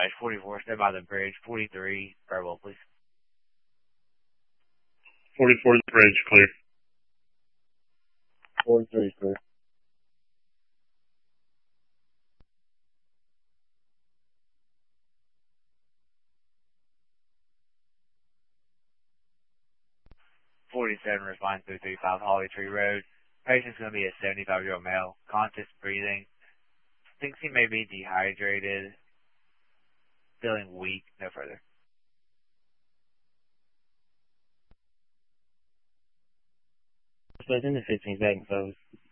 44, step by the bridge, 43, verbal, please. 44 the bridge, clear. 43 clear. Respond 335 Holly Tree Road. Patient's going to be a 75-year-old male, conscious, breathing. Thinks he may be dehydrated, feeling weak, no further. Within the 15 seconds, so